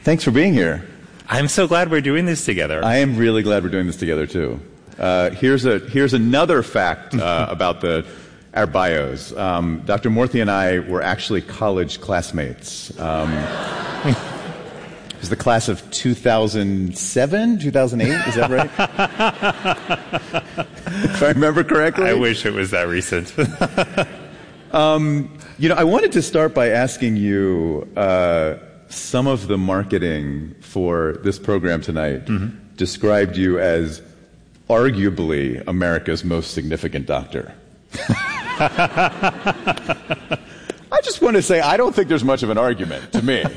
Thanks for being here. I'm so glad we're doing this together. I am really glad we're doing this together, too. Here's another fact about our bios. Dr. Murthy and I were actually college classmates. It was the class of 2007, 2008, is that right? If I remember correctly? I wish it was that recent. I wanted to start by asking you, some of the marketing for this program tonight described you as arguably America's most significant doctor. I just want to say I don't think there's much of an argument to me.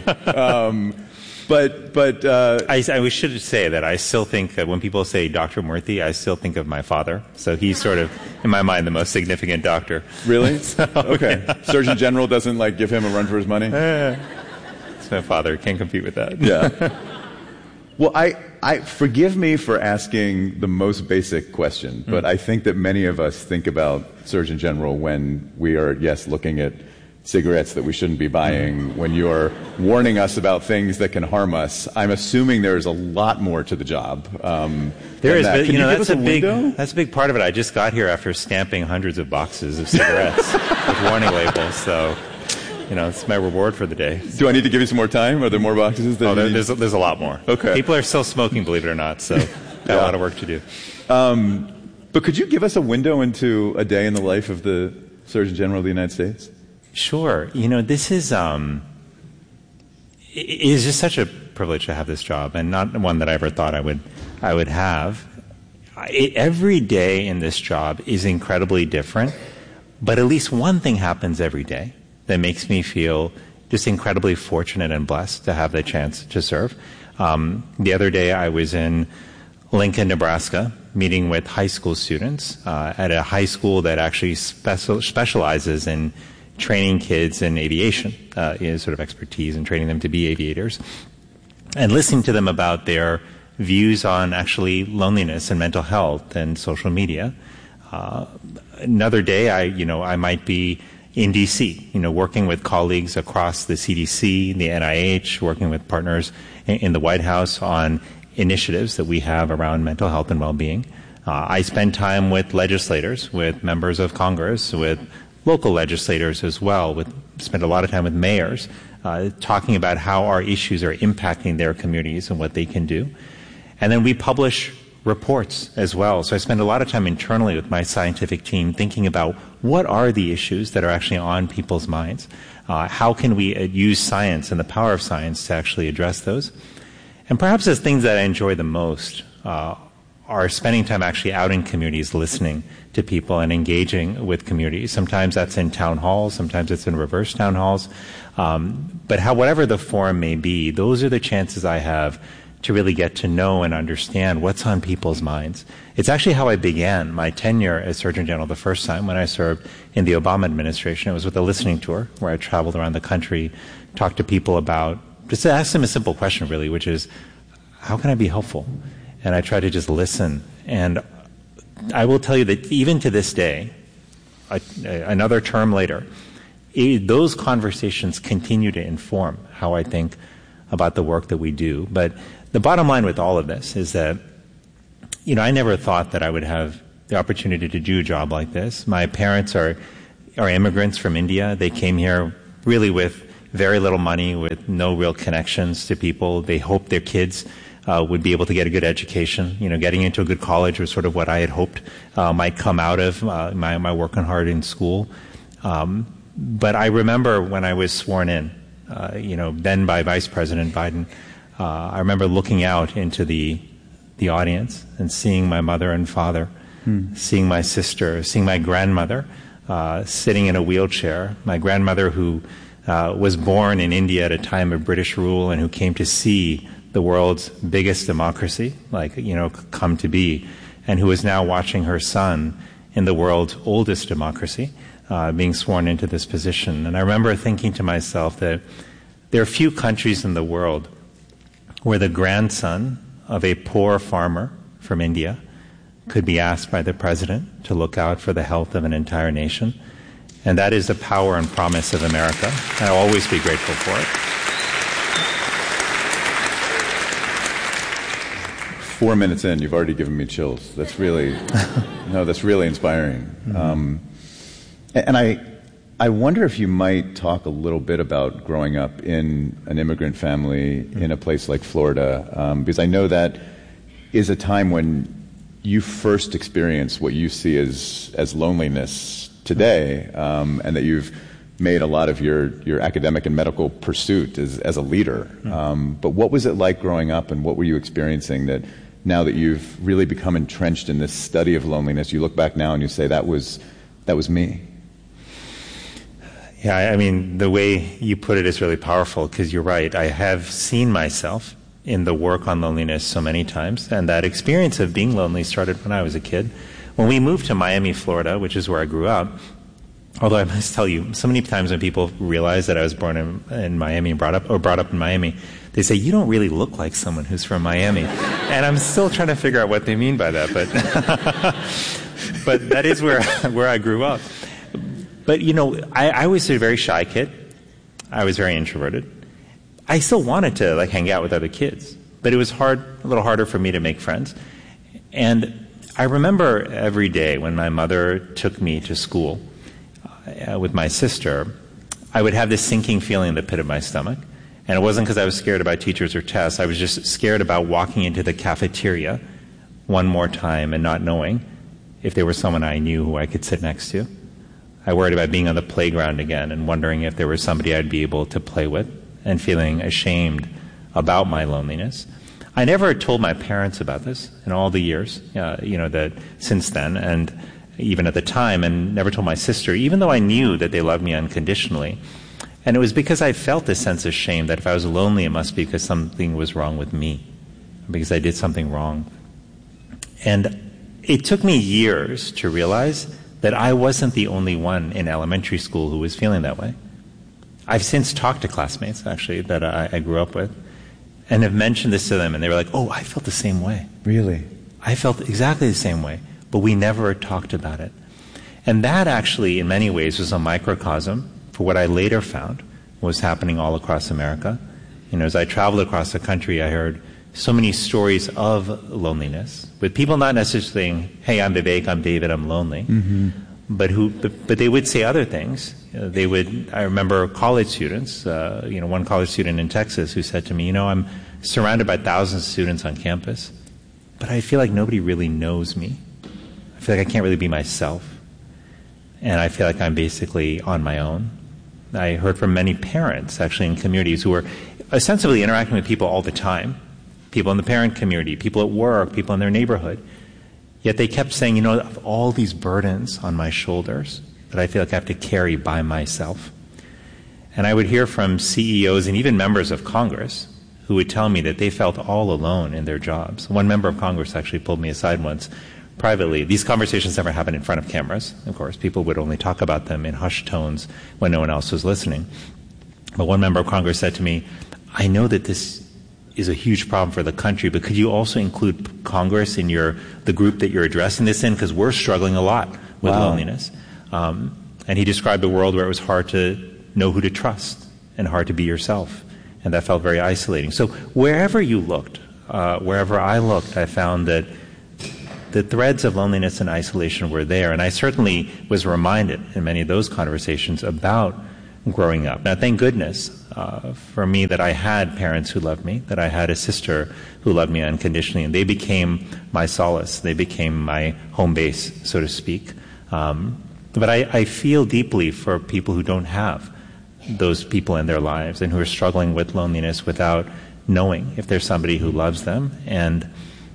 We should say that I still think that when people say Dr. Murthy, I still think of my father. So he's sort of, in my mind, the most significant doctor. Really? Okay. Yeah. Surgeon General doesn't give him a run for his money? It's my father. Can't compete with that. Yeah. Well, I forgive me for asking the most basic question, but I think that many of us think about Surgeon General when we are, looking at cigarettes that we shouldn't be buying, when you're warning us about things that can harm us. I'm assuming there's a lot more to the job. There is, but that's a big part of it. I just got here after stamping hundreds of boxes of cigarettes with warning labels, so it's my reward for the day. Do I need to give you some more time? Are there more boxes? There's a lot more. Okay. People are still smoking, believe it or not, so got a lot of work to do. But could you give us a window into a day in the life of the Surgeon General of the United States? Sure. This is it is just such a privilege to have this job, and not one that I ever thought I would have. Every day in this job is incredibly different, but at least one thing happens every day that makes me feel just incredibly fortunate and blessed to have the chance to serve. The other day I was in Lincoln, Nebraska, meeting with high school students at a high school that actually specializes in training kids in aviation, sort of expertise in training them to be aviators, and listening to them about their views on actually loneliness and mental health and social media. Another day, I might be in D.C., working with colleagues across the CDC, the NIH, working with partners in the White House on initiatives that we have around mental health and well-being. I spend time with legislators, with members of Congress, with local legislators as well, spend a lot of time with mayors, talking about how our issues are impacting their communities and what they can do. And then we publish reports as well. So I spend a lot of time internally with my scientific team thinking about what are the issues that are actually on people's minds. How can we use science and the power of science to actually address those? And perhaps the things that I enjoy the most are spending time actually out in communities, listening to people and engaging with communities. Sometimes that's in town halls, sometimes it's in reverse town halls. But whatever the forum may be, those are the chances I have to really get to know and understand what's on people's minds. It's actually how I began my tenure as Surgeon General the first time when I served in the Obama administration. It was with a listening tour where I traveled around the country, talked to people about, just to ask them a simple question really, which is, how can I be helpful? And I try to just listen. And I will tell you that even to this day, another term later, those conversations continue to inform how I think about the work that we do. But the bottom line with all of this is that, I never thought that I would have the opportunity to do a job like this. My parents are immigrants from India. They came here really with very little money, with no real connections to people. They hoped their kids would be able to get a good education. Getting into a good college was sort of what I had hoped might come out of my working hard in school. But I remember when I was sworn in, then by Vice President Biden, I remember looking out into the audience and seeing my mother and father, seeing my sister, seeing my grandmother sitting in a wheelchair. My grandmother who was born in India at a time of British rule and who came to see the world's biggest democracy, come to be, and who is now watching her son in the world's oldest democracy, being sworn into this position. And I remember thinking to myself that there are few countries in the world where the grandson of a poor farmer from India could be asked by the president to look out for the health of an entire nation. And that is the power and promise of America. I'll always be grateful for it. 4 minutes in, you've already given me chills. That's really, that's really inspiring. And I wonder if you might talk a little bit about growing up in an immigrant family in a place like Florida, because I know that is a time when you first experience what you see as loneliness today, and that you've made a lot of your academic and medical pursuit as a leader. But what was it like growing up, and what were you experiencing that now that you've really become entrenched in this study of loneliness, you look back now and you say, that was me? Yeah, I mean, the way you put it is really powerful, because you're right. I have seen myself in the work on loneliness so many times, and that experience of being lonely started when I was a kid. When we moved to Miami, Florida, which is where I grew up, although I must tell you, so many times when people realize that I was born in Miami and brought up in Miami, they say, you don't really look like someone who's from Miami. And I'm still trying to figure out what they mean by that, but that is where I grew up. But, I was a very shy kid. I was very introverted. I still wanted to hang out with other kids, but it was a little harder for me to make friends. And I remember every day when my mother took me to school with my sister, I would have this sinking feeling in the pit of my stomach. And it wasn't because I was scared about teachers or tests. I was just scared about walking into the cafeteria one more time and not knowing if there was someone I knew who I could sit next to. I worried about being on the playground again and wondering if there was somebody I'd be able to play with, and feeling ashamed about my loneliness. I never told my parents about this in all the years, that since then, and even at the time, and never told my sister, even though I knew that they loved me unconditionally. And it was because I felt this sense of shame that if I was lonely, it must be because something was wrong with me, because I did something wrong. And it took me years to realize that I wasn't the only one in elementary school who was feeling that way. I've since talked to classmates, actually, that I grew up with, and have mentioned this to them, and they were like, oh, I felt the same way. Really? I felt exactly the same way, but we never talked about it. And that actually, in many ways, was a microcosm for what I later found was happening all across America. As I traveled across the country, I heard so many stories of loneliness, with people not necessarily saying, hey, I'm Vivek, I'm David, I'm lonely, but they would say other things. I remember college students, one college student in Texas who said to me, I'm surrounded by thousands of students on campus, but I feel like nobody really knows me. I feel like I can't really be myself. And I feel like I'm basically on my own. I heard from many parents, actually, in communities who were ostensibly interacting with people all the time, people in the parent community, people at work, people in their neighborhood. Yet they kept saying, I have all these burdens on my shoulders that I feel like I have to carry by myself. And I would hear from CEOs and even members of Congress who would tell me that they felt all alone in their jobs. One member of Congress actually pulled me aside once privately. These conversations never happened in front of cameras, of course. People would only talk about them in hushed tones when no one else was listening. But one member of Congress said to me, I know that this is a huge problem for the country, but could you also include Congress in the group that you're addressing this in? Because we're struggling a lot with loneliness. And he described a world where it was hard to know who to trust and hard to be yourself. And that felt very isolating. So wherever you looked, wherever I looked, I found that the threads of loneliness and isolation were there. And I certainly was reminded in many of those conversations about growing up. Now, thank goodness for me that I had parents who loved me, that I had a sister who loved me unconditionally, and they became my solace. They became my home base, so to speak. But I feel deeply for people who don't have those people in their lives and who are struggling with loneliness without knowing if there's somebody who loves them. And,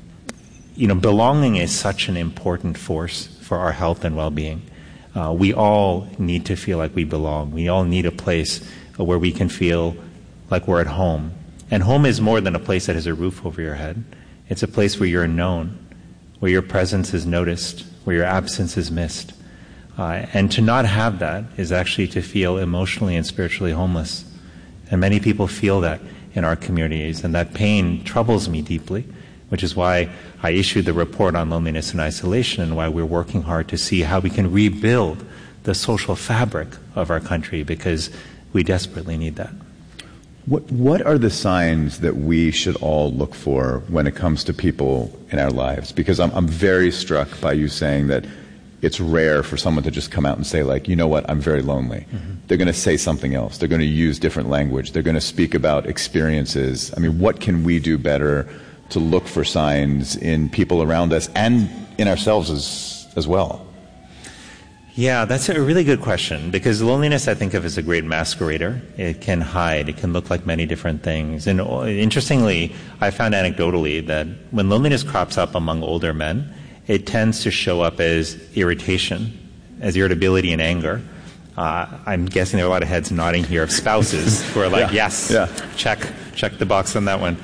belonging is such an important force for our health and well-being. We all need to feel like we belong. We all need a place where we can feel like we're at home. And home is more than a place that has a roof over your head. It's a place where you're known, where your presence is noticed, where your absence is missed. And to not have that is actually to feel emotionally and spiritually homeless. And many people feel that in our communities, and that pain troubles me deeply, which is why I issued the report on loneliness and isolation, and why we're working hard to see how we can rebuild the social fabric of our country, because we desperately need that. What are the signs that we should all look for when it comes to people in our lives? Because I'm very struck by you saying that it's rare for someone to just come out and say, like, you know what, I'm very lonely. Mm-hmm. They're going to say something else. They're going to use different language. They're going to speak about experiences. I mean, what can we do better to look for signs in people around us and in ourselves as well? Yeah, that's a really good question, because loneliness I think of as a great masquerader. It can hide. It can look like many different things. And interestingly, I found anecdotally that when loneliness crops up among older men, it tends to show up as irritation, as irritability and anger. I'm guessing there are a lot of heads nodding here of spouses who are like, check the box on that one.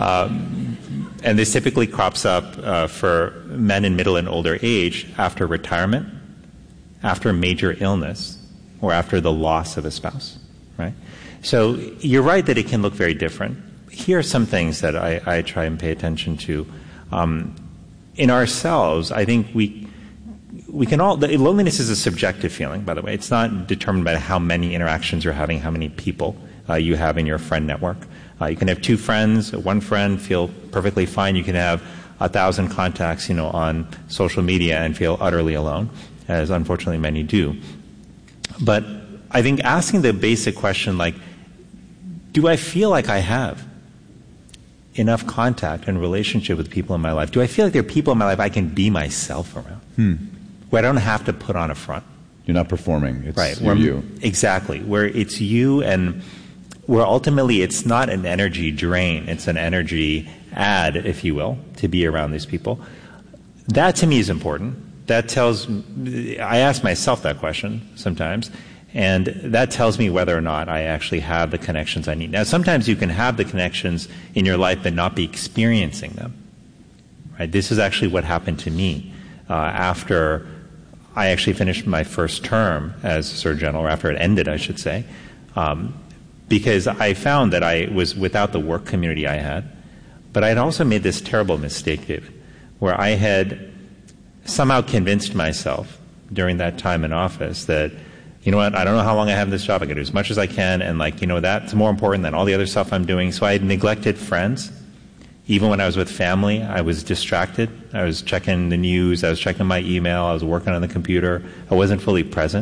And this typically crops up for men in middle and older age after retirement, after a major illness, or after the loss of a spouse, right? So you're right that it can look very different. Here are some things that I try and pay attention to. In ourselves, I think we can all, loneliness is a subjective feeling, by the way. It's not determined by how many interactions you're having, how many people you have in your friend network. You can have 2 friends, 1 friend, feel perfectly fine. You can have 1,000 contacts, on social media and feel utterly alone, as unfortunately many do. But I think asking the basic question, like, do I feel like I have enough contact and relationship with people in my life? Do I feel like there are people in my life I can be myself around? Where I don't have to put on a front. You're not performing. It's right. you. Exactly. Where it's you, and where ultimately it's not an energy drain. It's an energy add, if you will, to be around these people. That to me is important. I ask myself that question sometimes, and that tells me whether or not I actually have the connections I need. Now, sometimes you can have the connections in your life but not be experiencing them. Right? This is actually what happened to me after I actually finished my first term as Surgeon General, or after it ended, I should say, because I found that I was without the work community I had, but I had also made this terrible mistake, David, where I had somehow convinced myself during that time in office that, you know what, I don't know how long I have this job. I can do as much as I can, and that's more important than all the other stuff I'm doing. So I had neglected friends. Even when I was with family, I was distracted. I was checking the news. I was checking my email. I was working on the computer. I wasn't fully present.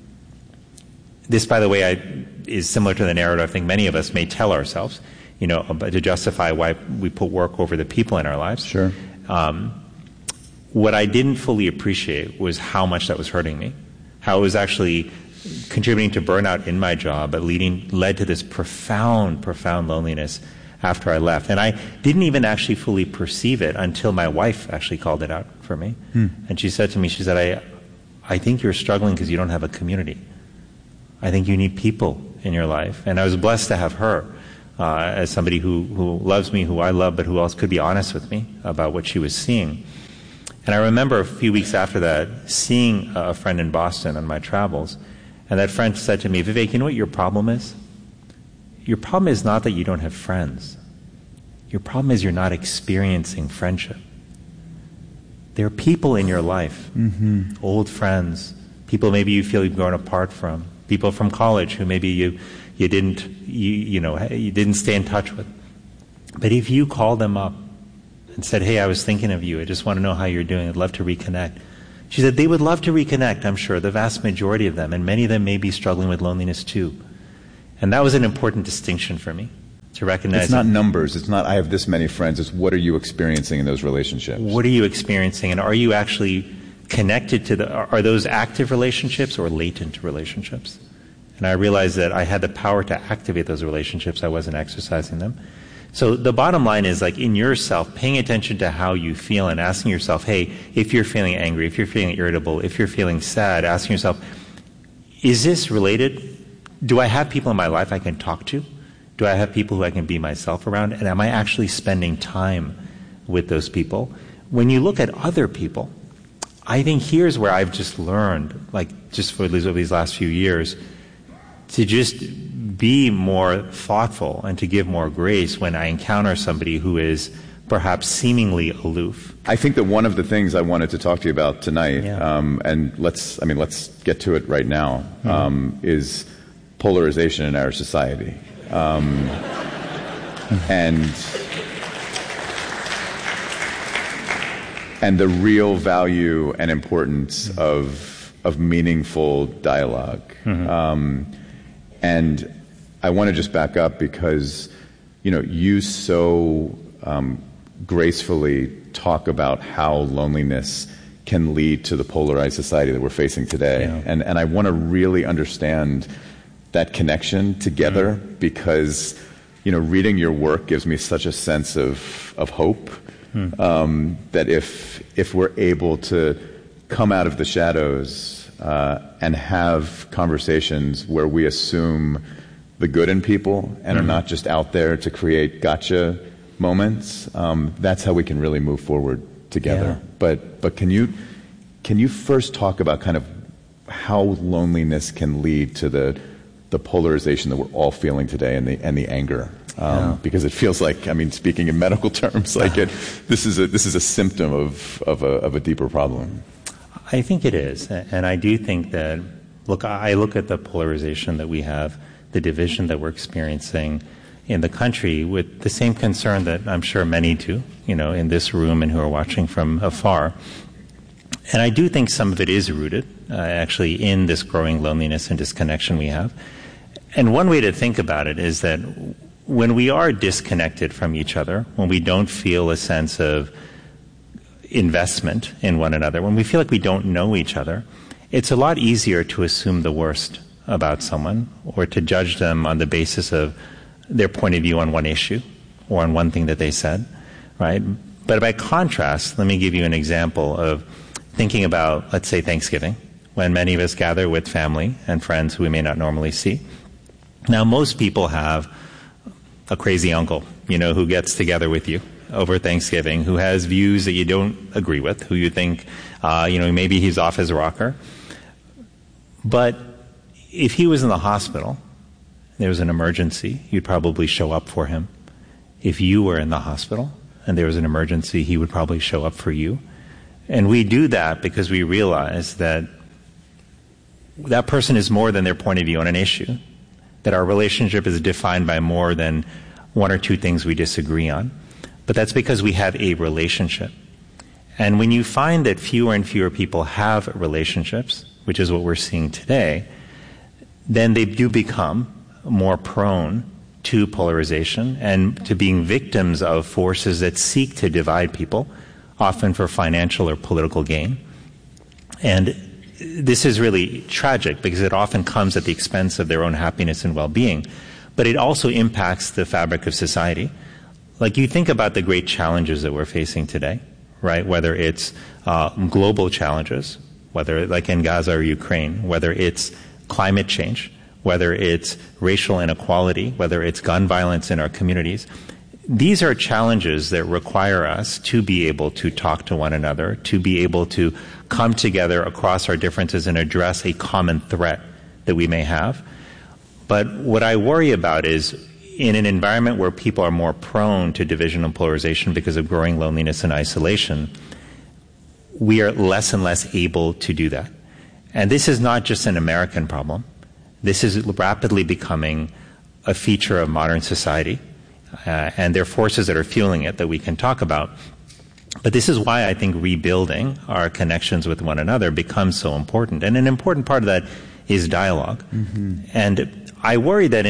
This, by the way, is similar to the narrative I think many of us may tell ourselves, to justify why we put work over the people in our lives. Sure. What I didn't fully appreciate was how much that was hurting me, how it was actually contributing to burnout in my job, but led to this profound loneliness after I left. And I didn't even actually fully perceive it until my wife actually called it out for me. And she said to me, I think you're struggling because you don't have a community. I think you need people in your life. And I was blessed to have her as somebody who loves me, who I love, but who else could be honest with me about what she was seeing. And I remember a few weeks after that seeing a friend in Boston on my travels, and that friend said to me, Vivek, you know what your problem is? Your problem is not that you don't have friends. Your problem is you're not experiencing friendship. There are people in your life, old friends, people maybe you feel you've grown apart from, people from college who maybe you didn't stay in touch with. But if you call them up and said, hey, I was thinking of you. I just want to know how you're doing. I'd love to reconnect. She said they would love to reconnect, I'm sure, the vast majority of them, and many of them may be struggling with loneliness too. And that was an important distinction for me, to recognize. It's not numbers. It's not I have this many friends. It's what are you experiencing in those relationships? What are you experiencing, and are you actually connected to are those active relationships or latent relationships? And I realized that I had the power to activate those relationships. I wasn't exercising them. So the bottom line is, in yourself, paying attention to how you feel and asking yourself, hey, if you're feeling angry, if you're feeling irritable, if you're feeling sad, asking yourself, is this related? Do I have people in my life I can talk to? Do I have people who I can be myself around? And am I actually spending time with those people? When you look at other people, I think here's where I've just learned, just for these last few years, to just be more thoughtful and to give more grace when I encounter somebody who is perhaps seemingly aloof. I think that one of the things I wanted to talk to you about tonight, and let's get to it right now, is polarization in our society. and the real value and importance of meaningful dialogue. And I want to just back up because, you so gracefully talk about how loneliness can lead to the polarized society that we're facing today. Yeah. And I want to really understand that connection together because, reading your work gives me such a sense of hope that if we're able to come out of the shadows and have conversations where we assume the good in people and are not just out there to create gotcha moments, that's how we can really move forward together. Yeah. But can you first talk about kind of how loneliness can lead to the polarization that we're all feeling today and the anger? Because it feels like, speaking in medical terms, like this is a symptom of a deeper problem. I think it is, and I do think that. I look at the polarization that we have, the division that we're experiencing in the country, with the same concern that I'm sure many do, in this room and who are watching from afar. And I do think some of it is rooted, actually, in this growing loneliness and disconnection we have. And one way to think about it is that when we are disconnected from each other, when we don't feel a sense of investment in one another, when we feel like we don't know each other, it's a lot easier to assume the worst about someone or to judge them on the basis of their point of view on one issue or on one thing that they said, right? But by contrast, let me give you an example of thinking about, let's say, Thanksgiving, when many of us gather with family and friends who we may not normally see. Now, most people have a crazy uncle, who gets together with you over Thanksgiving, who has views that you don't agree with, who you think, maybe he's off his rocker. But if he was in the hospital, there was an emergency, you'd probably show up for him. If you were in the hospital and there was an emergency, he would probably show up for you. And we do that because we realize that that person is more than their point of view on an issue, that our relationship is defined by more than one or two things we disagree on. But that's because we have a relationship. And when you find that fewer and fewer people have relationships, which is what we're seeing today, then they do become more prone to polarization and to being victims of forces that seek to divide people, often for financial or political gain. And this is really tragic because it often comes at the expense of their own happiness and well-being, but it also impacts the fabric of society. Like, you think about the great challenges that we're facing today, right? Whether it's global challenges, whether like in Gaza or Ukraine, whether it's climate change, whether it's racial inequality, whether it's gun violence in our communities. These are challenges that require us to be able to talk to one another, to be able to come together across our differences and address a common threat that we may have. But what I worry about is in an environment where people are more prone to division and polarization because of growing loneliness and isolation, we are less and less able to do that. And this is not just an American problem. This is rapidly becoming a feature of modern society. And there are forces that are fueling it that we can talk about. But this is why I think rebuilding our connections with one another becomes so important. And an important part of that is dialogue. Mm-hmm. And I worry that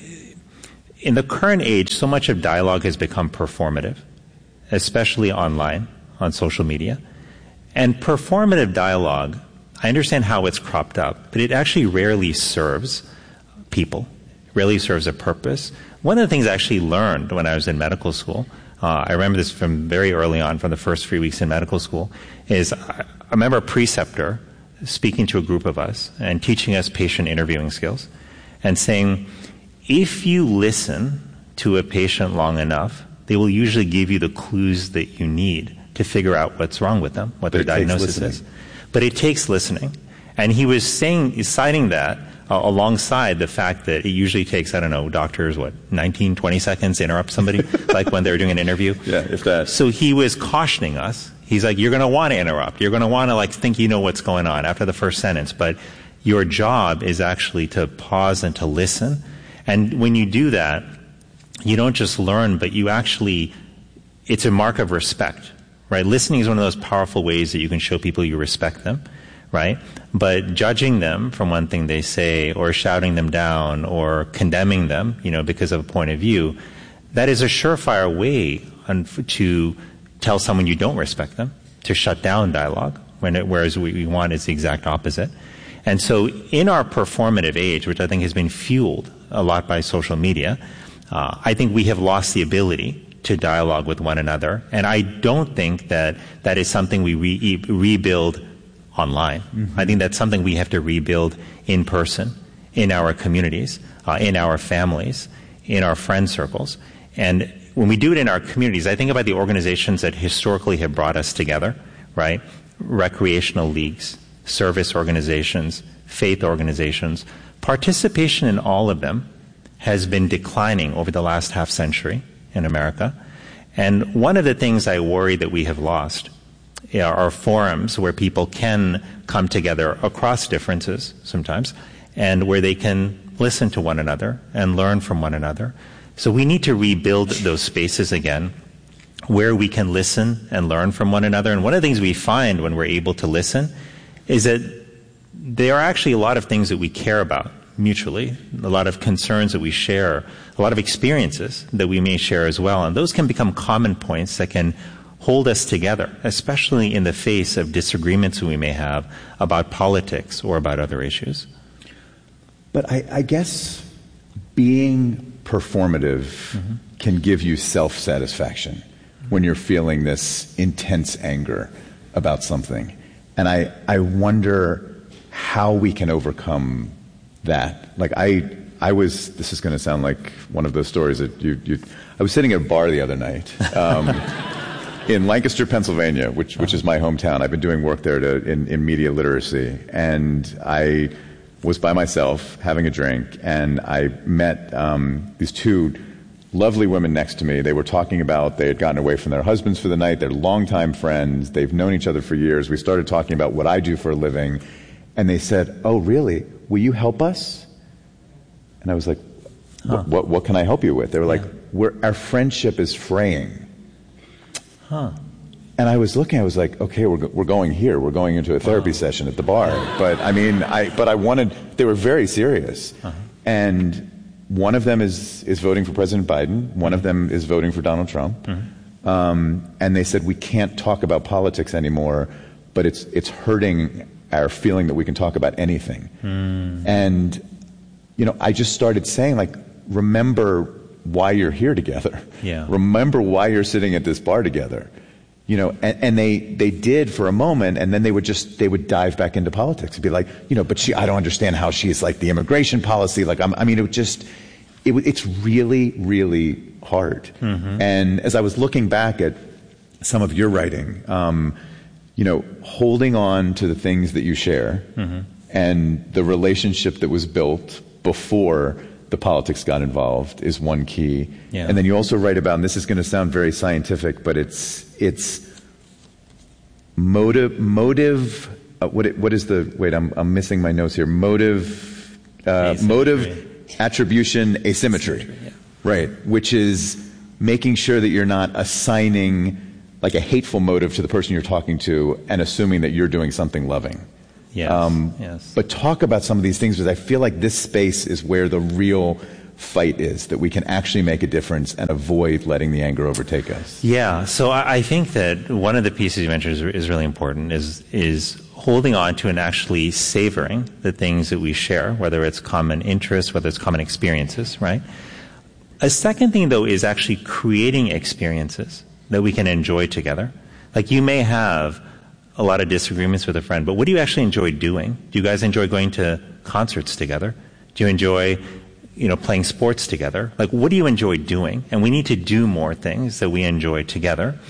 in the current age, so much of dialogue has become performative, especially online, on social media. And performative dialogue, I understand how it's cropped up, but it actually rarely serves people, rarely serves a purpose. One of the things I actually learned when I was in medical school, I remember this from very early on, from the first 3 weeks in medical school, is I remember a preceptor speaking to a group of us and teaching us patient interviewing skills and saying, if you listen to a patient long enough, they will usually give you the clues that you need to figure out what's wrong with them, what their diagnosis is. But it takes listening. And he was citing that alongside the fact that it usually takes, doctors, 19, 20 seconds to interrupt somebody, like when they're doing an interview. Yeah, if that. So he was cautioning us. He's like, you're going to want to interrupt. You're going to want to think you know what's going on after the first sentence. But your job is actually to pause and to listen And when you do that, you don't just learn, but you actually, it's a mark of respect, right? Listening is one of those powerful ways that you can show people you respect them, right? But judging them from one thing they say, or shouting them down, or condemning them, because of a point of view, that is a surefire way to tell someone you don't respect them, to shut down dialogue, whereas what we want is the exact opposite. And so in our performative age, which I think has been fueled a lot by social media, I think we have lost the ability to dialogue with one another. And I don't think that is something we rebuild online. Mm-hmm. I think that's something we have to rebuild in person, in our communities, in our families, in our friend circles. And when we do it in our communities, I think about the organizations that historically have brought us together, right? Recreational leagues, service organizations, faith organizations. Participation in all of them has been declining over the last half century in America. And one of the things I worry that we have lost are forums where people can come together across differences sometimes, and where they can listen to one another and learn from one another. So we need to rebuild those spaces again where we can listen and learn from one another. And one of the things we find when we're able to listen is that there are actually a lot of things that we care about mutually, a lot of concerns that we share, a lot of experiences that we may share as well. And those can become common points that can hold us together, especially in the face of disagreements we may have about politics or about other issues. But I guess being performative can give you self-satisfaction when you're feeling this intense anger about something. And I wonder how we can overcome that. Like this is going to sound like one of those stories that I was sitting at a bar the other night in Lancaster, Pennsylvania, which is my hometown. I've been doing work there in media literacy. And I was by myself having a drink, and I met these two lovely women next to me. They were talking about they had gotten away from their husbands for the night. They're longtime friends. They've known each other for years. We started talking about what I do for a living, and they said, "Oh, really? Will you help us?" And I was like, "What can I help you with?" They were like, "Our friendship is fraying." And I was looking, I was like, okay, we're going here. We're going into a therapy session at the bar. But I mean, they were very serious. And one of them is voting for President Biden. One of them is voting for Donald Trump. And they said, we can't talk about politics anymore, but it's hurting our feeling that we can talk about anything. And, I just started saying, like, remember why you're here together. Yeah. Remember why you're sitting at this bar together. And they did for a moment, and then they would dive back into politics and be like, but I don't understand how she's like the immigration policy. Like, it's really, really hard. And as I was looking back at some of your writing, holding on to the things that you share and the relationship that was built before the politics got involved is one key. Yeah. And then you also write about, and this is going to sound very scientific, but it's motive. What is the? Wait, I'm missing my notes here. Motive, attribution, asymmetry. Yeah. Right, which is making sure that you're not assigning like a hateful motive to the person you're talking to and assuming that you're doing something loving. Yes. But talk about some of these things, because I feel like this space is where the real fight is, that we can actually make a difference and avoid letting the anger overtake us. Yeah, so I think that one of the pieces you mentioned is really important, is holding on to and actually savoring the things that we share, whether it's common interests, whether it's common experiences, right? A second thing, though, is actually creating experiences that we can enjoy together. Like, you may have a lot of disagreements with a friend, but what do you actually enjoy doing? Do you guys enjoy going to concerts together? Do you enjoy, playing sports together? Like, what do you enjoy doing? And we need to do more things that we enjoy together.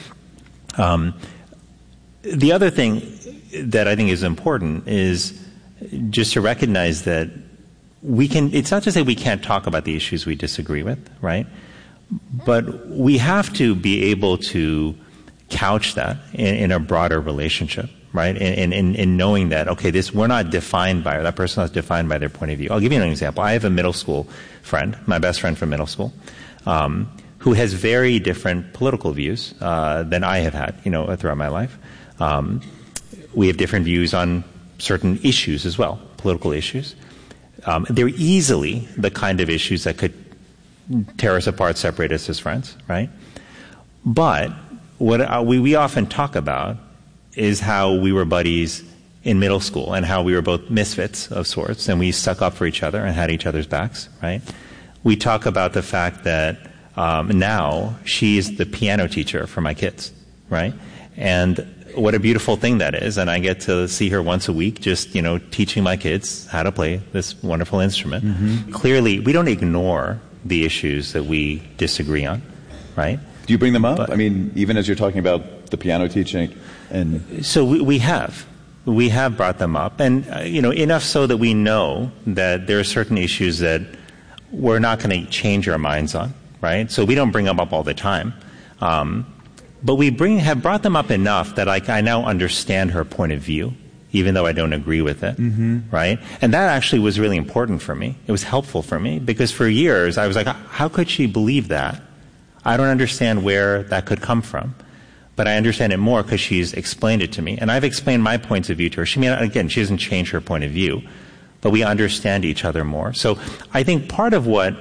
The other thing that I think is important is just to recognize that it's not to say we can't talk about the issues we disagree with, right? But we have to be able to couch that in a broader relationship. right? In knowing that, okay, we're not defined by, or that person is defined by their point of view. I'll give you an example. I have a middle school friend, my best friend from middle school, who has very different political views than I have had, throughout my life. We have different views on certain issues as well, political issues. They're easily the kind of issues that could tear us apart, separate us as friends, right? But what we often talk about is how we were buddies in middle school and how we were both misfits of sorts and we stuck up for each other and had each other's backs, right? We talk about the fact that now she's the piano teacher for my kids, right? And what a beautiful thing that is. And I get to see her once a week just, teaching my kids how to play this wonderful instrument. Mm-hmm. Clearly, we don't ignore the issues that we disagree on, right? Do you bring them up? Even as you're talking about the piano teaching? So we have brought them up. And, enough so that we know that there are certain issues that we're not going to change our minds on, right? So we don't bring them up all the time. But we have brought them up enough that I now understand her point of view, even though I don't agree with it, right? And that actually was really important for me. It was helpful for me because for years I was like, how could she believe that? I don't understand where that could come from. But I understand it more because she's explained it to me. And I've explained my points of view to her. She doesn't change her point of view, but we understand each other more. So I think part of what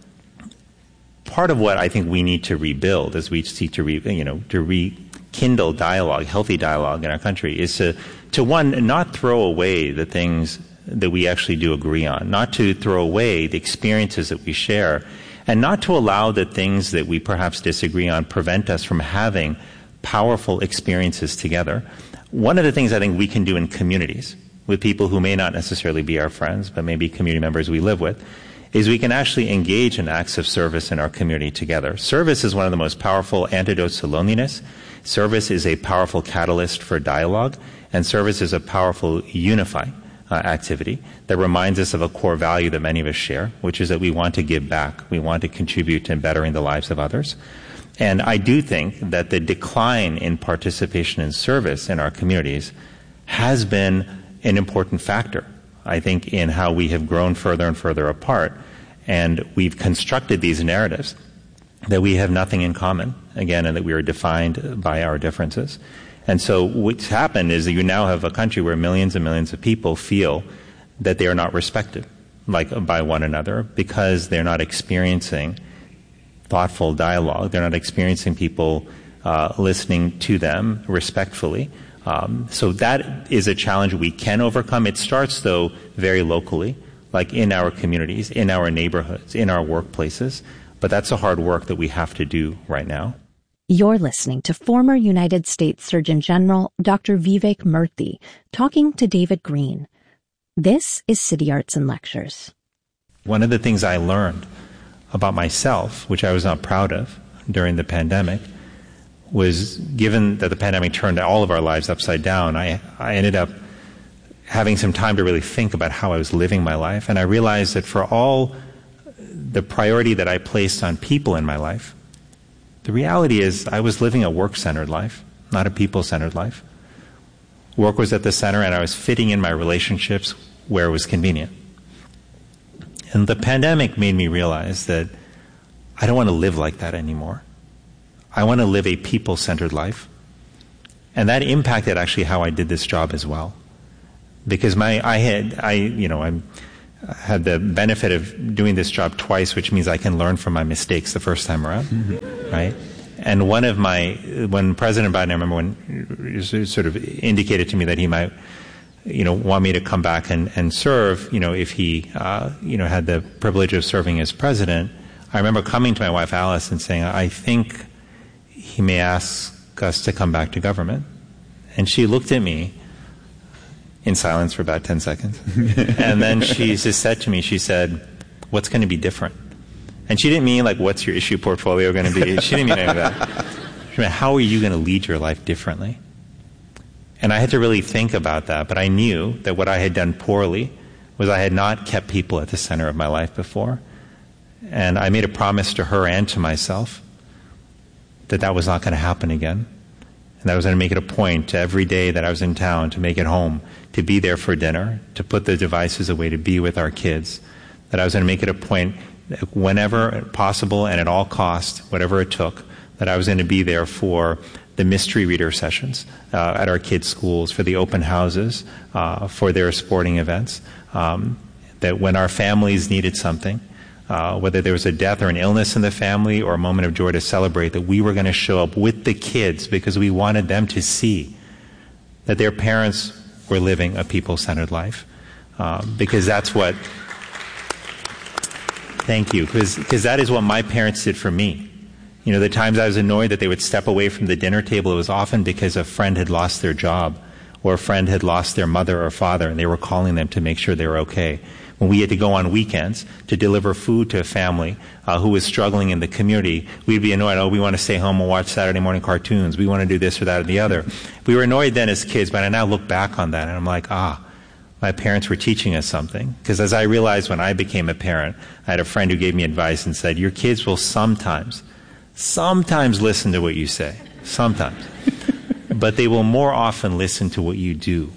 I think we need to rebuild as we seek to rekindle dialogue, healthy dialogue in our country is to one, not throw away the things that we actually do agree on, not to throw away the experiences that we share, and not to allow the things that we perhaps disagree on prevent us from having powerful experiences together. One of the things I think we can do in communities with people who may not necessarily be our friends, but maybe community members we live with, is we can actually engage in acts of service in our community together. Service is one of the most powerful antidotes to loneliness. Service is a powerful catalyst for dialogue, and service is a powerful unifying activity that reminds us of a core value that many of us share, which is that we want to give back. We want to contribute to bettering the lives of others. And I do think that the decline in participation in service in our communities has been an important factor, I think, in how we have grown further and further apart. And we've constructed these narratives that we have nothing in common, again, and that we are defined by our differences. And so what's happened is that you now have a country where millions and millions of people feel that they are not respected by one another because they're not experiencing thoughtful dialogue. They're not experiencing people listening to them respectfully. So that is a challenge we can overcome. It starts, though, very locally, like in our communities, in our neighborhoods, in our workplaces. But that's a hard work that we have to do right now. You're listening to former United States Surgeon General Dr. Vivek Murthy talking to David Green. This is City Arts and Lectures. One of the things I learned about myself, which I was not proud of during the pandemic, was given that the pandemic turned all of our lives upside down, I ended up having some time to really think about how I was living my life. And I realized that for all the priority that I placed on people in my life, the reality is I was living a work-centered life, not a people-centered life. Work was at the center, and I was fitting in my relationships where it was convenient. And the pandemic made me realize that I don't want to live like that anymore. I want to live a people-centered life. And that impacted actually how I did this job as well. Because I had the benefit of doing this job twice, which means I can learn from my mistakes the first time around, right? And when President Biden, I remember when he sort of indicated to me that he might, want me to come back and serve, if he, had the privilege of serving as president, I remember coming to my wife Alice and saying, I think he may ask us to come back to government. And she looked at me in silence for about 10 seconds. And then she just said to me, she said, what's going to be different? And she didn't mean what's your issue portfolio going to be? She didn't mean any of that. She meant, how are you going to lead your life differently? And I had to really think about that, but I knew that what I had done poorly was I had not kept people at the center of my life before. And I made a promise to her and to myself that was not going to happen again. and that I was going to make it a point every day that I was in town to make it home, to be there for dinner, to put the devices away, to be with our kids, that I was going to make it a point whenever possible and at all cost, whatever it took, that I was going to be there for the mystery reader sessions at our kids' schools, for the open houses, for their sporting events, that when our families needed something, whether there was a death or an illness in the family or a moment of joy to celebrate, that we were going to show up with the kids because we wanted them to see that their parents were living a people-centered life. Because that's what... Thank you. Because that is what my parents did for me. You know, the times I was annoyed that they would step away from the dinner table, it was often because a friend had lost their job or a friend had lost their mother or father and they were calling them to make sure they were okay. When we had to go on weekends to deliver food to a family who was struggling in the community, we'd be annoyed. Oh, we want to stay home and watch Saturday morning cartoons. We want to do this or that or the other. We were annoyed then as kids, but I now look back on that and I'm like, my parents were teaching us something. Because as I realized when I became a parent, I had a friend who gave me advice and said, your kids will sometimes listen to what you say. Sometimes. But they will more often listen to what you do.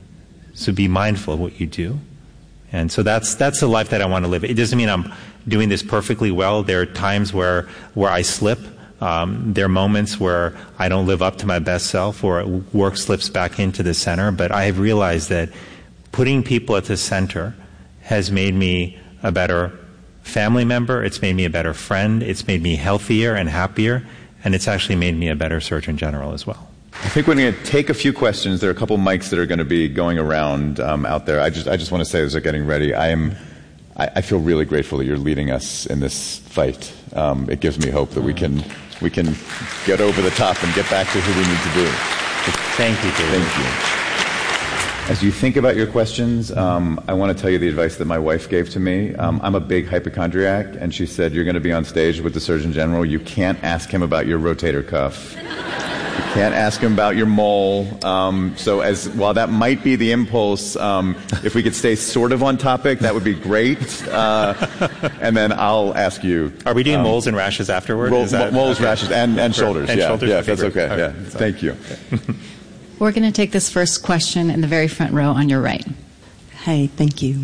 So be mindful of what you do. And so that's the life that I want to live. It doesn't mean I'm doing this perfectly well. There are times where I slip. There are moments where I don't live up to my best self or work slips back into the center. But I have realized that putting people at the center has made me a better family member. It's made me a better friend. It's made me healthier and happier. And it's actually made me a better Surgeon General as well. I think we're going to take a few questions. There are a couple mics that are going to be going around out there. I just want to say as they're getting ready, I feel really grateful that you're leading us in this fight. It gives me hope that we can get over the top and get back to who we need to be. Thank you, David. Thank you. As you think about your questions, I want to tell you the advice that my wife gave to me. I'm a big hypochondriac, and she said, you're going to be on stage with the Surgeon General. You can't ask him about your rotator cuff. You can't ask him about your mole. So while that might be the impulse, if we could stay sort of on topic, that would be great. And then I'll ask you. Are we doing moles and rashes afterward? Moles, okay. Rashes, and shoulders. And shoulders? Yeah, that's okay. Okay. Yeah. Thank you. We're going to take this first question in the very front row on your right. Hi, thank you.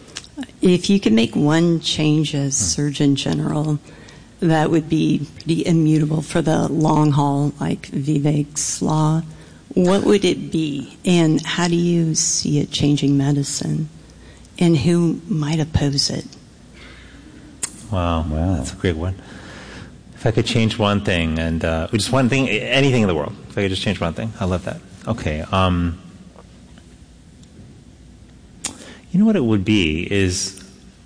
If you could make one change as Surgeon General that would be pretty immutable for the long haul, like Vivek's law, what would it be? And how do you see it changing medicine? And who might oppose it? Wow, that's a great one. If I could change one thing, and just one thing, anything in the world, if I could just change one thing, I love that. Okay. You know what it would be is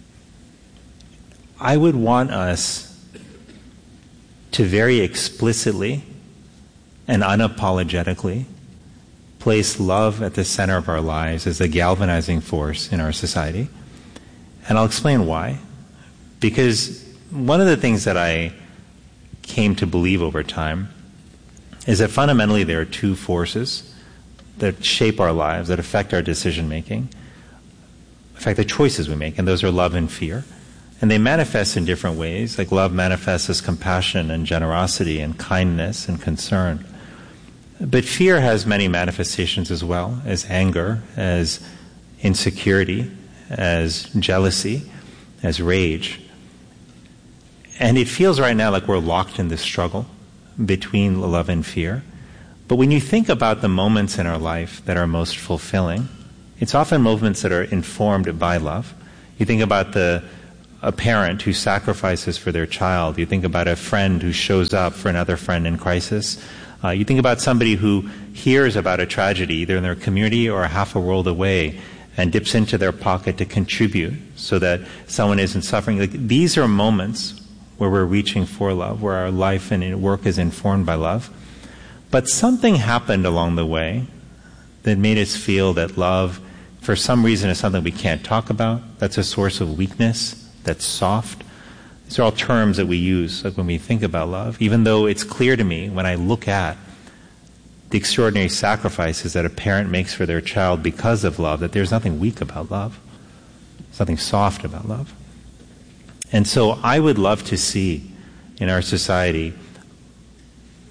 I would want us to very explicitly and unapologetically place love at the center of our lives as a galvanizing force in our society. And I'll explain why. Because one of the things that I came to believe over time is that fundamentally there are two forces that shape our lives, that affect our decision-making, affect the choices we make, and those are love and fear. And they manifest in different ways, like love manifests as compassion and generosity and kindness and concern. But fear has many manifestations as well, as anger, as insecurity, as jealousy, as rage. And it feels right now like we're locked in this struggle between love and fear. But when you think about the moments in our life that are most fulfilling, it's often moments that are informed by love. You think about a parent who sacrifices for their child. You think about a friend who shows up for another friend in crisis. You think about somebody who hears about a tragedy, either in their community or half a world away, and dips into their pocket to contribute so that someone isn't suffering. Like, these are moments where we're reaching for love, where our life and work is informed by love. But something happened along the way that made us feel that love, for some reason, is something we can't talk about. That's a source of weakness. That's soft. These are all terms that we use like when we think about love, even though it's clear to me when I look at the extraordinary sacrifices that a parent makes for their child because of love, that there's nothing weak about love. There's nothing soft about love. And so I would love to see in our society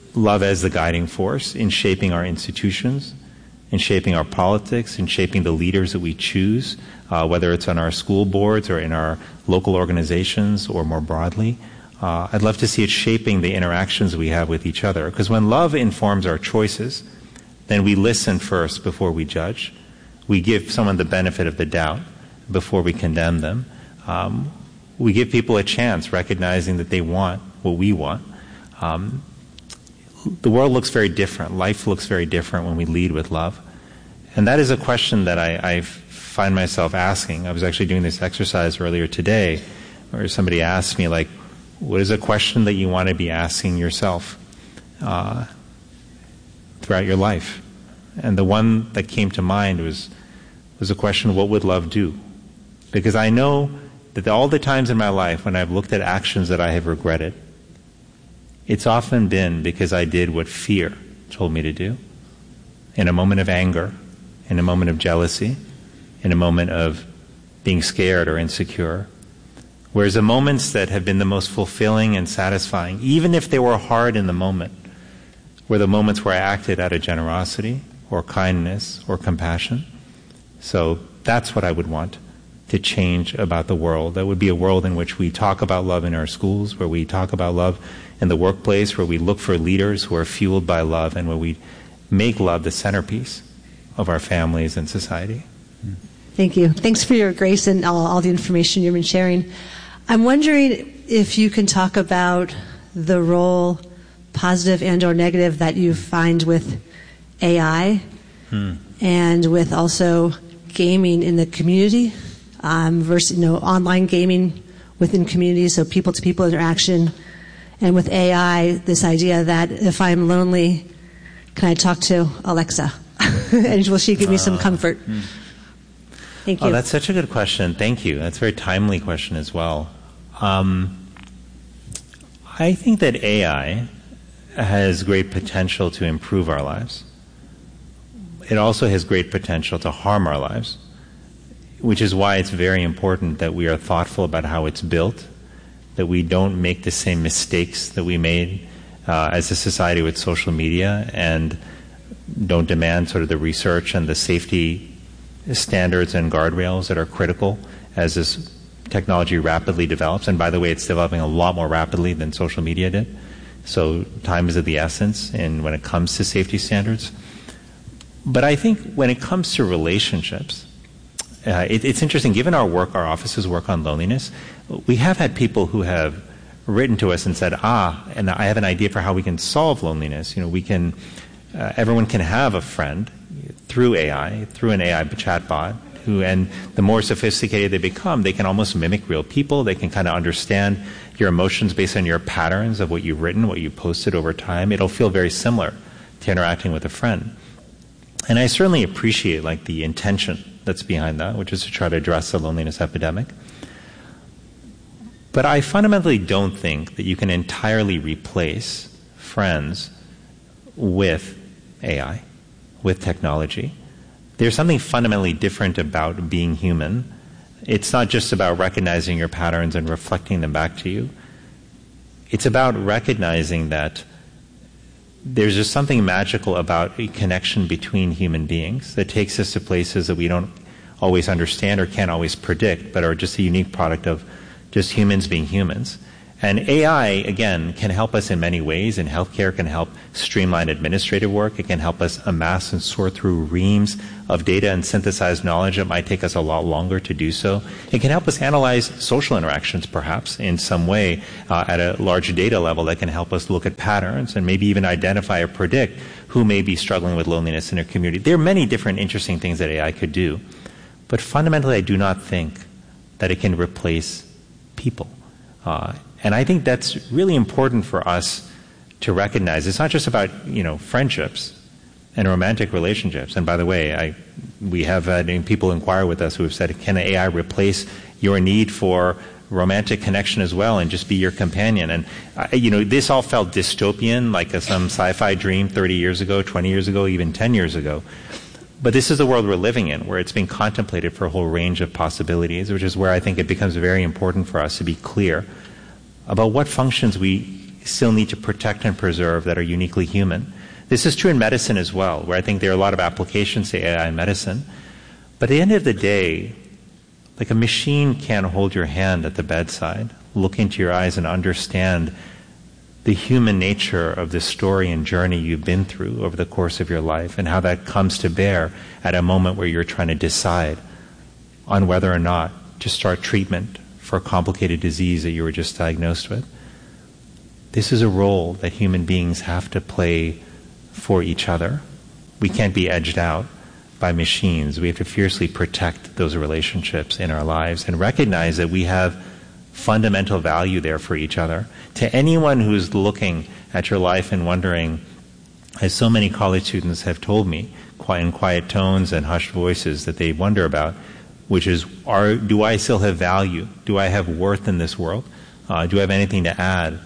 love as the guiding force in shaping our institutions, in shaping our politics, in shaping the leaders that we choose, whether it's on our school boards or in our local organizations or more broadly. I'd love to see it shaping the interactions we have with each other. Because when love informs our choices, then we listen first before we judge. We give someone the benefit of the doubt before we condemn them. We give people a chance, recognizing that they want what we want. The world looks very different. Life looks very different when we lead with love. And that is a question that I find myself asking. I was actually doing this exercise earlier today where somebody asked me, like, what is a question that you want to be asking yourself throughout your life? And the one that came to mind was a question, what would love do? Because I know that all the times in my life when I've looked at actions that I have regretted, it's often been because I did what fear told me to do. In a moment of anger, in a moment of jealousy, in a moment of being scared or insecure. Whereas the moments that have been the most fulfilling and satisfying, even if they were hard in the moment, were the moments where I acted out of generosity or kindness or compassion. So that's what I would want to change about the world. That would be a world in which we talk about love in our schools, where we talk about love in the workplace, where we look for leaders who are fueled by love, and where we make love the centerpiece of our families and society. Thank you. Thanks for your grace and all the information you've been sharing. I'm wondering if you can talk about the role, positive and or negative, that you find with AI and with also gaming in the community versus online gaming within communities, so people-to-people interaction, and with AI, this idea that if I'm lonely, can I talk to Alexa? And will she give me some comfort? Thank you. Oh, that's such a good question. Thank you. That's a very timely question as well. I think that AI has great potential to improve our lives. It also has great potential to harm our lives, which is why it's very important that we are thoughtful about how it's built, that we don't make the same mistakes that we made as a society with social media, and don't demand sort of the research and the safety standards and guardrails that are critical as this technology rapidly develops. And by the way, it's developing a lot more rapidly than social media did. So time is of the essence when it comes to safety standards. But I think when it comes to relationships, it's interesting. Given our work, our office's work on loneliness, we have had people who have written to us and said, and I have an idea for how we can solve loneliness. We can, everyone can have a friend through AI, through an AI chatbot, and the more sophisticated they become, they can almost mimic real people. They can kind of understand your emotions based on your patterns of what you've written, what you posted over time. It'll feel very similar to interacting with a friend. And I certainly appreciate the intention that's behind that, which is to try to address the loneliness epidemic. But I fundamentally don't think that you can entirely replace friends with AI, with technology. There's something fundamentally different about being human. It's not just about recognizing your patterns and reflecting them back to you. It's about recognizing that there's just something magical about a connection between human beings that takes us to places that we don't always understand or can't always predict, but are just a unique product of just humans being humans. And AI, again, can help us in many ways. In healthcare, can help streamline administrative work. It can help us amass and sort through reams of data and synthesize knowledge that might take us a lot longer to do so. It can help us analyze social interactions, perhaps, in some way at a large data level that can help us look at patterns and maybe even identify or predict who may be struggling with loneliness in their community. There are many different interesting things that AI could do. But fundamentally, I do not think that it can replace people. And I think that's really important for us to recognize. It's not just about, friendships and romantic relationships. And by the way, we have had people inquire with us who have said, can AI replace your need for romantic connection as well and just be your companion? And, this all felt dystopian, like some sci-fi dream 30 years ago, 20 years ago, even 10 years ago. But this is the world we're living in, where it's being contemplated for a whole range of possibilities, which is where I think it becomes very important for us to be clear about what functions we still need to protect and preserve that are uniquely human. This is true in medicine as well, where I think there are a lot of applications to AI in medicine. But at the end of the day, like a machine can't hold your hand at the bedside, look into your eyes and understand the human nature of the story and journey you've been through over the course of your life and how that comes to bear at a moment where you're trying to decide on whether or not to start treatment for a complicated disease that you were just diagnosed with. This is a role that human beings have to play for each other. We can't be edged out by machines. We have to fiercely protect those relationships in our lives and recognize that we have fundamental value there for each other. To anyone who's looking at your life and wondering, as so many college students have told me, in quiet tones and hushed voices, that they wonder about, which is, do I still have value? Do I have worth in this world? Do I have anything to add?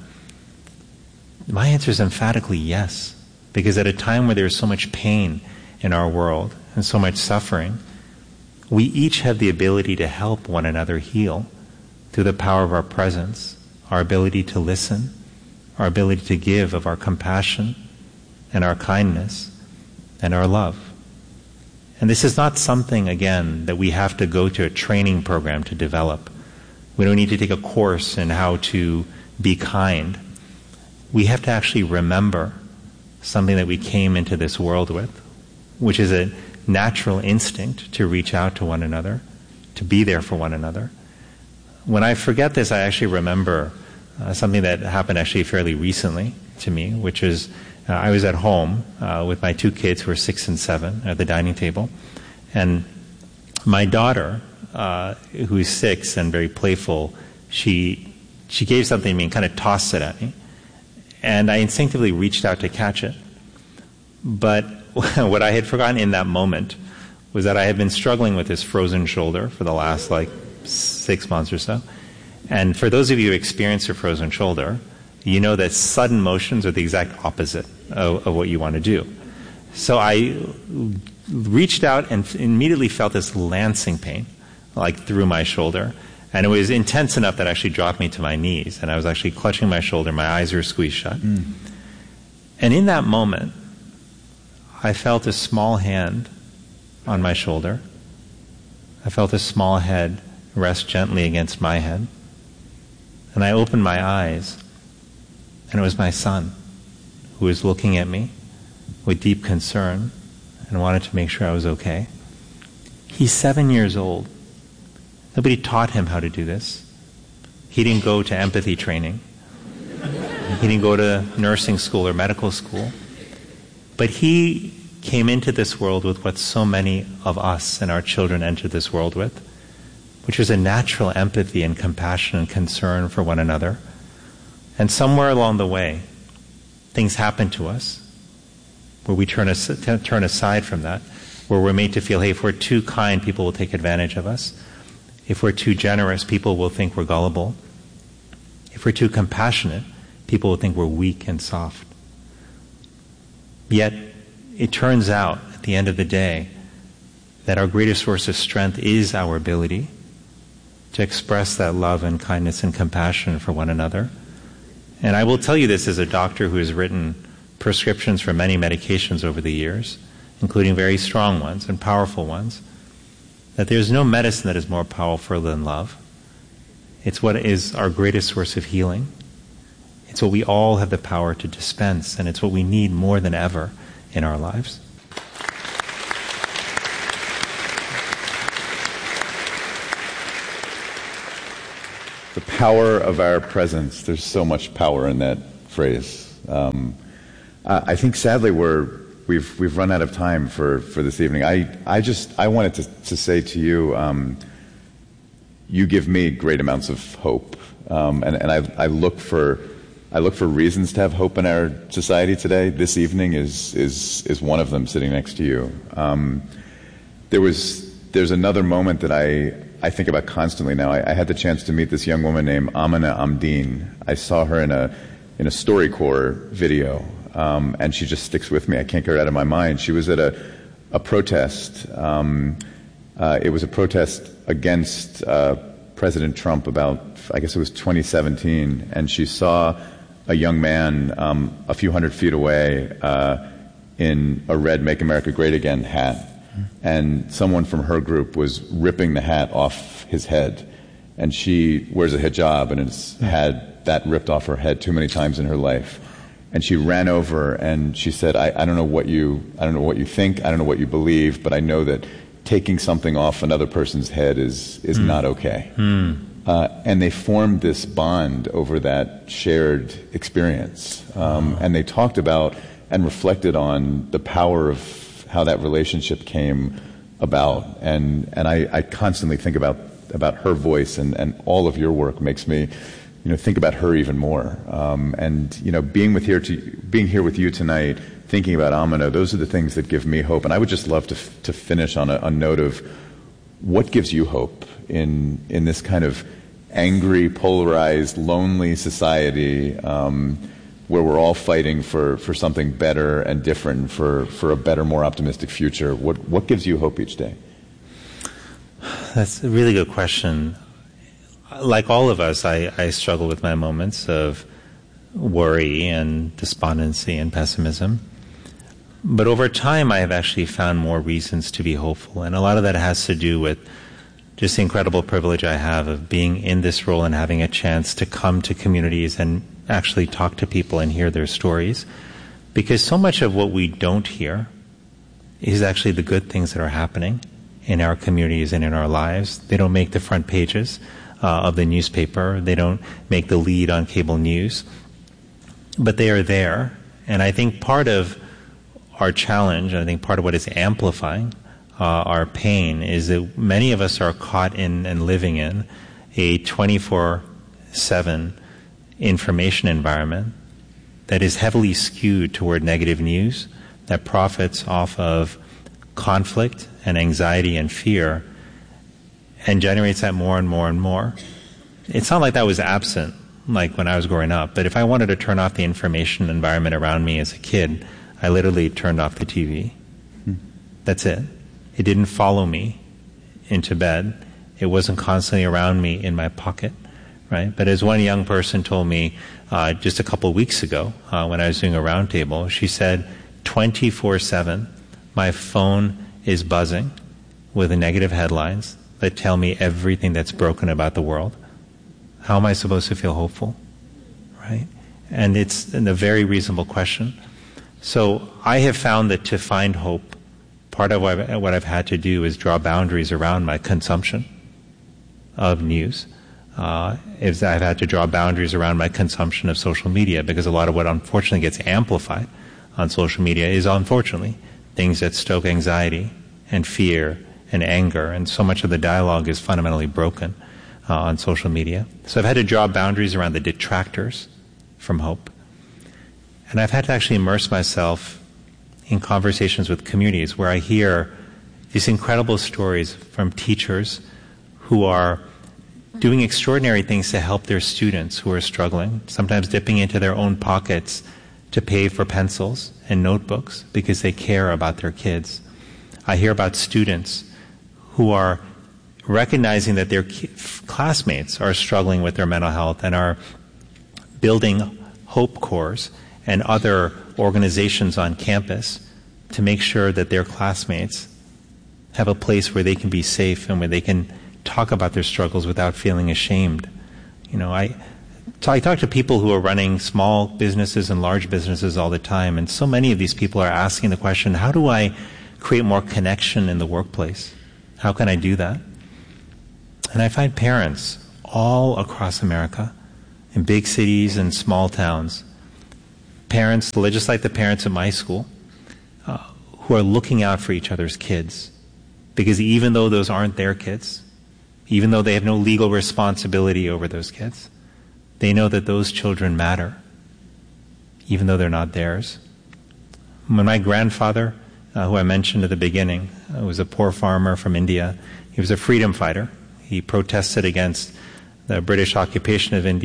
My answer is emphatically yes, because at a time where there's so much pain in our world and so much suffering, we each have the ability to help one another heal through the power of our presence, our ability to listen, our ability to give of our compassion and our kindness and our love. And this is not something, again, that we have to go to a training program to develop. We don't need to take a course in how to be kind. We have to actually remember something that we came into this world with, which is a natural instinct to reach out to one another, to be there for one another. When I forget this, I actually remember something that happened actually fairly recently to me, which is I was at home with my two kids who are 6 and 7 at the dining table, and my daughter, who is 6 and very playful, she gave something to me and kind of tossed it at me, and I instinctively reached out to catch it. But what I had forgotten in that moment was that I had been struggling with this frozen shoulder for the last 6 months or so. And for those of you who experience a frozen shoulder, you know that sudden motions are the exact opposite of what you want to do. So I reached out and immediately felt this lancing pain, through my shoulder. And it was intense enough that it actually dropped me to my knees. And I was actually clutching my shoulder. My eyes were squeezed shut. And in that moment, I felt a small hand on my shoulder. I felt a small head rest gently against my head. And I opened my eyes, and it was my son who was looking at me with deep concern and wanted to make sure I was okay. He's 7 years old. Nobody taught him how to do this. He didn't go to empathy training. He didn't go to nursing school or medical school. But he came into this world with what so many of us and our children enter this world with, which was a natural empathy and compassion and concern for one another. And somewhere along the way, things happen to us where we turn aside from that, where we're made to feel, hey, if we're too kind, people will take advantage of us. If we're too generous, people will think we're gullible. If we're too compassionate, people will think we're weak and soft. Yet, it turns out, at the end of the day, that our greatest source of strength is our ability to express that love and kindness and compassion for one another. And I will tell you this as a doctor who has written prescriptions for many medications over the years, including very strong ones and powerful ones, that there's no medicine that is more powerful than love. It's what is our greatest source of healing. It's what we all have the power to dispense, and it's what we need more than ever in our lives. The power of our presence. There's so much power in that phrase. I think sadly we've run out of time for this evening. I wanted to say to you, you give me great amounts of hope, and I look for reasons to have hope in our society today. This evening is one of them, sitting next to you. There's another moment that I think about constantly now. I had the chance to meet this young woman named Amina Amdeen. I saw her in a StoryCorps video, and she just sticks with me. I can't get her out of my mind. She was at a protest. It was a protest against President Trump about, I guess it was 2017, and she saw a young man a few hundred feet away in a red Make America Great Again hat. And someone from her group was ripping the hat off his head. And she wears a hijab and has had that ripped off her head too many times in her life. And she ran over and she said, I don't know what you think, I don't know what you believe, but I know that taking something off another person's head is not okay. And they formed this bond over that shared experience. And they talked about and reflected on the power of how that relationship came about. And I constantly think about her voice, and all of your work makes me think about her even more. And being here with you tonight, thinking about Amino, those are the things that give me hope. And I would just love to finish on a note of what gives you hope in this kind of angry, polarized, lonely society where we're all fighting for something better and different, for a better, more optimistic future. What gives you hope each day? That's a really good question. Like all of us, I struggle with my moments of worry and despondency and pessimism. But over time, I have actually found more reasons to be hopeful. And a lot of that has to do with just the incredible privilege I have of being in this role and having a chance to come to communities and actually talk to people and hear their stories. Because so much of what we don't hear is actually the good things that are happening in our communities and in our lives. They don't make the front pages of the newspaper. They don't make the lead on cable news. But they are there. And I think part of our challenge, I think part of what is amplifying our pain, is that many of us are caught in and living in a 24/7 information environment that is heavily skewed toward negative news, that profits off of conflict and anxiety and fear, and generates that more and more and more. It's not like that was absent like when I was growing up, but if I wanted to turn off the information environment around me as a kid, I literally turned off the TV. That's it. It didn't follow me into bed. It wasn't constantly around me in my pocket, right? But as one young person told me just a couple of weeks ago when I was doing a roundtable, she said, 24/7, my phone is buzzing with negative headlines that tell me everything that's broken about the world. How am I supposed to feel hopeful, right? And it's a very reasonable question. So I have found that to find hope, part of what I've had to do is draw boundaries around my consumption of news. I've had to draw boundaries around my consumption of social media, because a lot of what unfortunately gets amplified on social media is unfortunately things that stoke anxiety and fear and anger, and so much of the dialogue is fundamentally broken on social media. So I've had to draw boundaries around the detractors from hope. And I've had to actually immerse myself in conversations with communities where I hear these incredible stories from teachers who are doing extraordinary things to help their students who are struggling, sometimes dipping into their own pockets to pay for pencils and notebooks because they care about their kids. I hear about students who are recognizing that their classmates are struggling with their mental health and are building Hope Corps and other organizations on campus to make sure that their classmates have a place where they can be safe and where they can talk about their struggles without feeling ashamed. I talk to people who are running small businesses and large businesses all the time, and so many of these people are asking the question, how do I create more connection in the workplace? How can I do that? And I find parents all across America, in big cities and small towns, parents, just like the parents at my school, who are looking out for each other's kids. Because even though those aren't their kids, even though they have no legal responsibility over those kids, they know that those children matter, even though they're not theirs. When my grandfather, who I mentioned at the beginning, was a poor farmer from India, he was a freedom fighter. He protested against the British occupation of India.